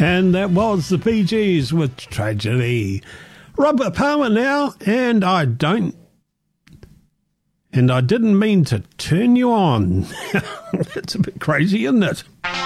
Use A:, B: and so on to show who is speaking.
A: And that was the Bee Gees with Tragedy. Robert Palmer now, and I didn't mean to turn you on. That's a bit crazy, isn't it?